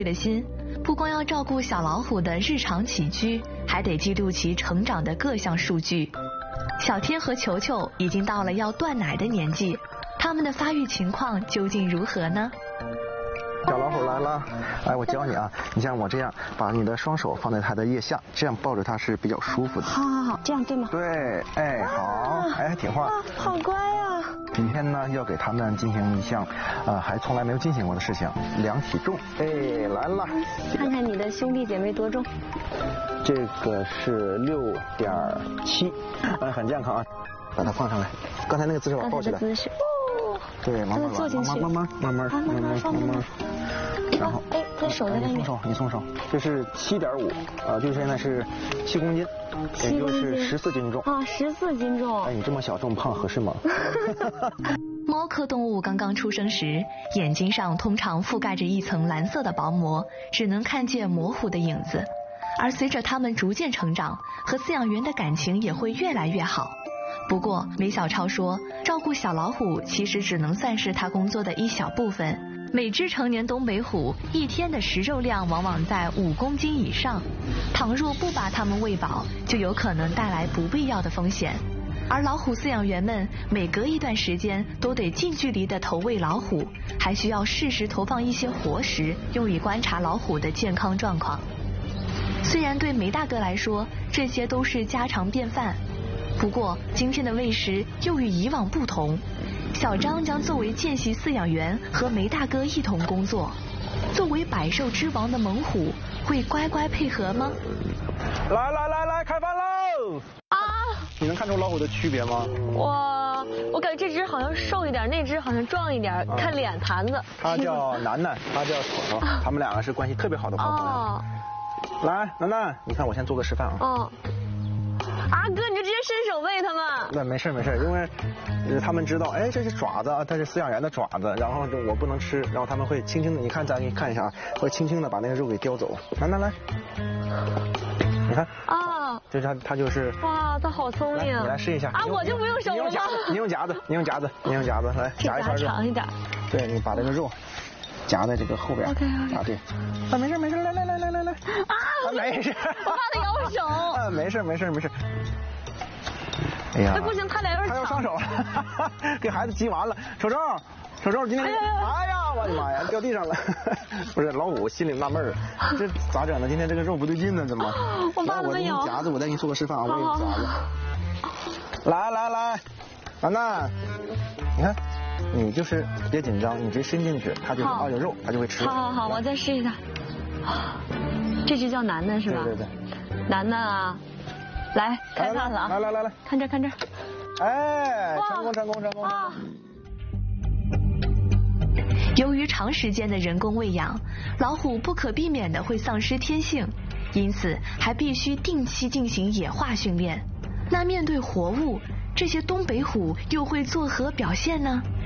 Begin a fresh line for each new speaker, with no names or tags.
的心，不光要照顾小老虎的日常起居，还得记录其成长的各项数据。小天和球球已经到了要断奶的年纪，他们的发育情况究竟如何呢？
小老虎来了，哎，我教你啊，你像我这样，把你的双手放在它的腋下，这样抱着它是比较舒服的。
好，这样对吗？
对，哎，好，哎，听话。
好乖啊。
今天呢，要给他们进行一项，还从来没有进行过的事情，量体重。哎，来了。
看看你的兄弟姐妹多重？
这个是6.7，很健康啊。把它放上来，刚才那个姿势把它抱起来。
姿势。
对，慢慢慢，然后，
哎，他手在外面。
你松手，这是7.5，就现在是7公斤，也就是14斤重。
啊，14斤重。
哎，你这么小这么胖合适吗？
猫科动物刚刚出生时，眼睛上通常覆盖着一层蓝色的薄膜，只能看见模糊的影子。而随着它们逐渐成长，和饲养员的感情也会越来越好。不过梅小超说，照顾小老虎其实只能算是他工作的一小部分。每只成年东北虎一天的食肉量往往在5公斤以上，倘若不把它们喂饱，就有可能带来不必要的风险。而老虎饲养员们每隔一段时间都得近距离的投喂老虎，还需要适时投放一些活食，用以观察老虎的健康状况。虽然对梅大哥来说这些都是家常便饭，不过今天的喂食又与以往不同。小张将作为见习饲养员和梅大哥一同工作。作为百兽之王的猛虎，会乖乖配合吗？
来，开饭喽！
啊！
你能看出老虎的区别吗？
我感觉这只好像瘦一点，那只好像壮一点，看脸盘子。
他叫楠楠，他叫丑丑，他们两个是关系特别好的好朋友。来，楠楠，你看我先做个示范啊。
啊哥，你就直接伸手喂它们。
那没事，因为他们知道，哎，这是爪子啊，它是饲养员的爪子，然后我不能吃，然后他们会轻轻的，你看咱给你看一下啊，会轻轻的把那个肉给叼走。来，你看啊，就是他就是。
哇，他好聪明。
你来试一下
啊，我就不用手了吗？
你用夹子，来夹一块肉。
长一点。
对，你把这个肉夹在这个后边。
OK。
啊，对。啊，没事，来。
啊，
没事。
我怕它咬手。
啊，没事。哎呀，
不行，他俩
他要上手了，给孩子急完了。丑丑，今天，哎呀，我的妈呀，掉地上了。不是，老虎心里纳闷儿，这咋整呢？今天这个肉不对劲呢，怎么？
我怕它们咬。
夹子，我再给你做个示范啊，我给你夹子。来，楠楠，你看，你就是别紧张，你直接伸进去，它就有肉，它就会吃。
好，我再试一下。这只叫楠楠是吧？
对。
楠楠啊，来开饭了啊！
来，
看这。
哎，成功！
由于长时间的人工喂养，老虎不可避免的会丧失天性，因此还必须定期进行野化训练。那面对活物，这些东北虎又会作何表现呢？